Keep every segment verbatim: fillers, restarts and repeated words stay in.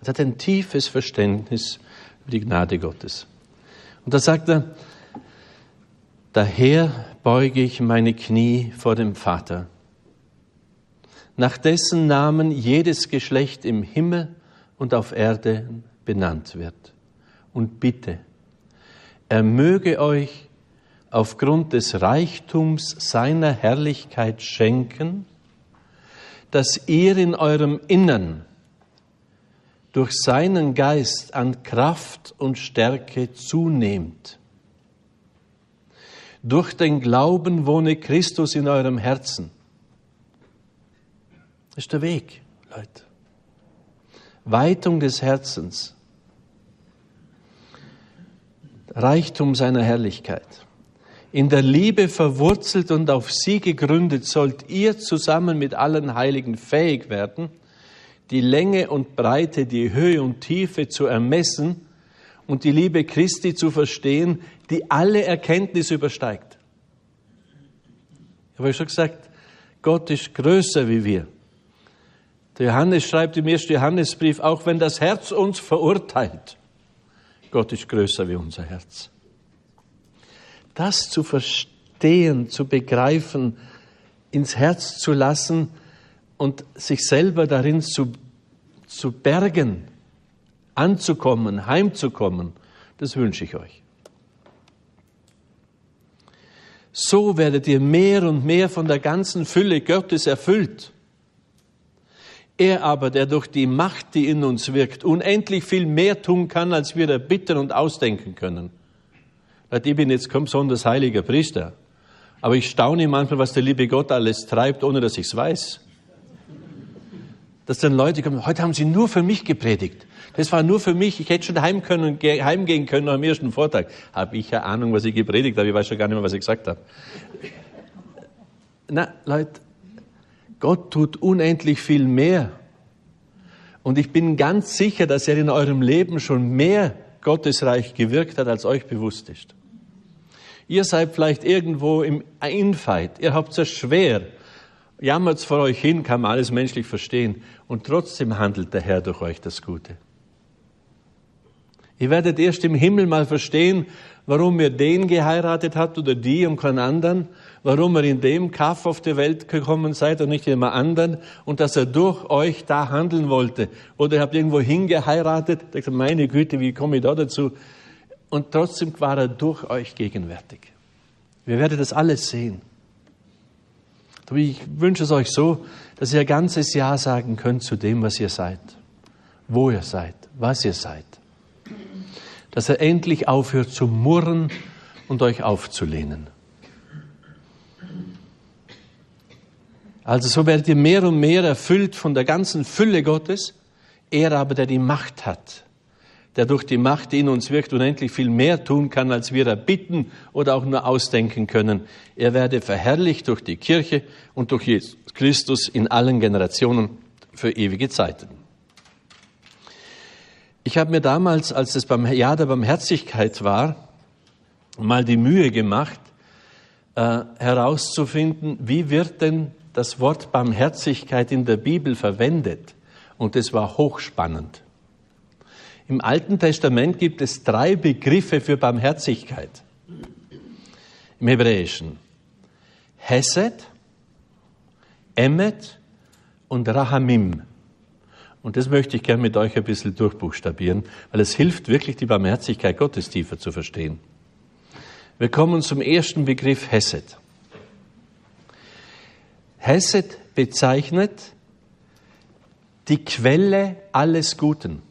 Er hat ein tiefes Verständnis über die Gnade Gottes. Und da sagt er, daher beuge ich meine Knie vor dem Vater, nach dessen Namen jedes Geschlecht im Himmel und auf Erden benannt wird. Und bitte, er möge euch aufgrund des Reichtums seiner Herrlichkeit schenken, dass ihr in eurem Innern durch seinen Geist an Kraft und Stärke zunehmt. Durch den Glauben wohne Christus in eurem Herzen. Das ist der Weg, Leute. Weitung des Herzens. Reichtum seiner Herrlichkeit. In der Liebe verwurzelt und auf sie gegründet, sollt ihr zusammen mit allen Heiligen fähig werden, die Länge und Breite, die Höhe und Tiefe zu ermessen und die Liebe Christi zu verstehen, die alle Erkenntnis übersteigt. Ich habe schon gesagt, Gott ist größer wie wir. Der Johannes schreibt im ersten Johannesbrief, auch wenn das Herz uns verurteilt, Gott ist größer wie unser Herz. Das zu verstehen, zu begreifen, ins Herz zu lassen und sich selber darin zu, zu bergen, anzukommen, heimzukommen, das wünsche ich euch. So werdet ihr mehr und mehr von der ganzen Fülle Gottes erfüllt. Er aber, der durch die Macht, die in uns wirkt, unendlich viel mehr tun kann, als wir erbitten und ausdenken können. Ich bin jetzt kein besonders heiliger Priester, aber ich staune manchmal, was der liebe Gott alles treibt, ohne dass ich es weiß. Dass dann Leute kommen, heute haben sie nur für mich gepredigt. Das war nur für mich, ich hätte schon heim können, heimgehen können am ersten Vortag. Habe ich ja Ahnung, was ich gepredigt habe, ich weiß schon gar nicht mehr, was ich gesagt habe. Na, Leute, Gott tut unendlich viel mehr. Und ich bin ganz sicher, dass er in eurem Leben schon mehr Gottesreich gewirkt hat, als euch bewusst ist. Ihr seid vielleicht irgendwo im Infight, ihr habt es schwer, jammert es vor euch hin, kann man alles menschlich verstehen. Und trotzdem handelt der Herr durch euch das Gute. Ihr werdet erst im Himmel mal verstehen, warum ihr den geheiratet habt oder die und keinen anderen, warum ihr in dem Kaff auf die Welt gekommen seid und nicht in einem anderen und dass er durch euch da handeln wollte. Oder ihr habt irgendwo hingeheiratet, denkt, meine Güte, wie komme ich da dazu? Und trotzdem war er durch euch gegenwärtig. Wir werden das alles sehen. Ich wünsche es euch so, dass ihr ein ganzes Ja sagen könnt zu dem, was ihr seid, wo ihr seid, was ihr seid. Dass er endlich aufhört zu murren und euch aufzulehnen. Also so werdet ihr mehr und mehr erfüllt von der ganzen Fülle Gottes. Er aber, der die Macht hat, der durch die Macht, die in uns wirkt, unendlich viel mehr tun kann, als wir erbitten oder auch nur ausdenken können. Er werde verherrlicht durch die Kirche und durch Jesus Christus in allen Generationen für ewige Zeiten. Ich habe mir damals, als es beim Jahr der Barmherzigkeit war, mal die Mühe gemacht, äh, herauszufinden, wie wird denn das Wort Barmherzigkeit in der Bibel verwendet. Und das war hochspannend. Im Alten Testament gibt es drei Begriffe für Barmherzigkeit. Im Hebräischen. Hesed, Emet und Rahamim. Und das möchte ich gerne mit euch ein bisschen durchbuchstabieren, weil es hilft wirklich, die Barmherzigkeit Gottes tiefer zu verstehen. Wir kommen zum ersten Begriff Hesed. Hesed bezeichnet die Quelle alles Guten.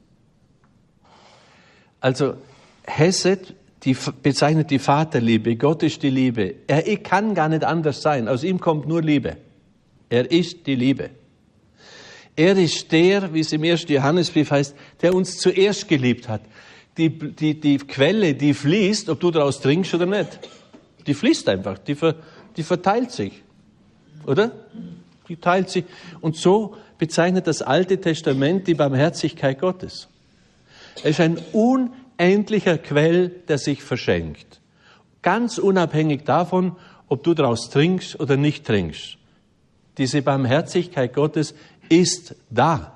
Also Hesed die bezeichnet die Vaterliebe. Gott ist die Liebe. Er kann gar nicht anders sein. Aus ihm kommt nur Liebe. Er ist die Liebe. Er ist der, wie es im ersten Johannesbrief heißt, der uns zuerst geliebt hat. Die, die, die Quelle, die fließt, ob du daraus trinkst oder nicht. Die fließt einfach, die, ver, die verteilt sich. Oder? Die teilt sich. Und so bezeichnet das Alte Testament die Barmherzigkeit Gottes. Er ist ein unendlicher Quell, der sich verschenkt. Ganz unabhängig davon, ob du daraus trinkst oder nicht trinkst. Diese Barmherzigkeit Gottes ist da.